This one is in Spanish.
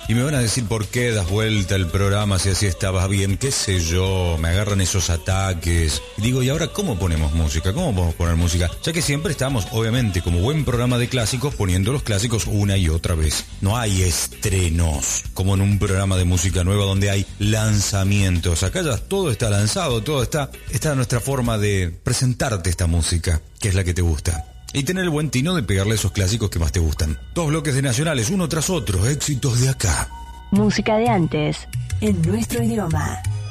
Y me van a decir por qué das vuelta el programa si así estabas bien, qué sé yo, me agarran esos ataques. Y digo, ¿y ahora cómo ponemos música? ¿Cómo podemos poner música? Ya que siempre estamos, obviamente, como buen programa de clásicos, poniendo los clásicos una y otra vez. No hay estrenos, como en un programa de música nueva donde hay lanzamientos. Acá ya todo está lanzado, todo está nuestra forma de presentarte esta música, que es la que te gusta. Y tener el buen tino de pegarle esos clásicos que más te gustan. 2 bloques de nacionales, uno tras otro, éxitos de acá. Música de antes, en nuestro idioma.